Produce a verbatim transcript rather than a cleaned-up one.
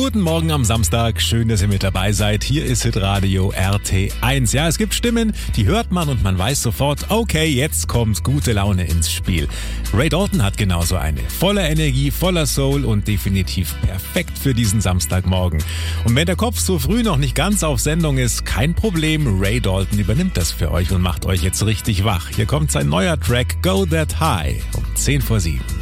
Guten Morgen am Samstag, schön, dass ihr mit dabei seid. Hier ist Hitradio R T eins. Ja, es gibt Stimmen, die hört man und man weiß sofort, okay, jetzt kommt gute Laune ins Spiel. Ray Dalton hat genauso eine. Voller Energie, voller Soul und definitiv perfekt für diesen Samstagmorgen. Und wenn der Kopf so früh noch nicht ganz auf Sendung ist, kein Problem, Ray Dalton übernimmt das für euch und macht euch jetzt richtig wach. Hier kommt sein neuer Track Go That High um zehn vor sieben.